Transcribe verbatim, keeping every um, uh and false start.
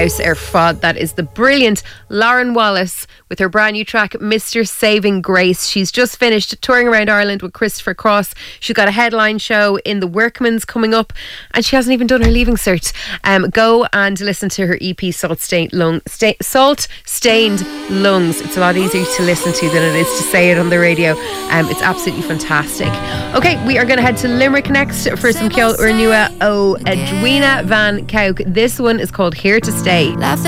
House Ar Fad. That is the brilliant Lauren Wallace with her brand new track Mister Saving Grace. She's just finished touring around Ireland with Christopher Cross. She's got a headline show in the Workman's coming up, and she hasn't even done her leaving cert. Um, go and listen to her E P Salt Stained Lung, sta- Salt Stained Lungs. It's a lot easier to listen to than it is to say it on the radio. Um, it's absolutely fantastic. Okay, we are going to head to Limerick next for some Ceol Urnua O Edwina Van Cowk. This one is called Here to Stay.